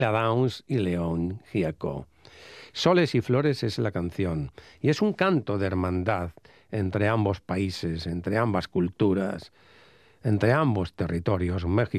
Downs y León Gieco. Soles y Flores es la canción, y es un canto de hermandad entre ambos países, entre ambas culturas, entre ambos territorios, México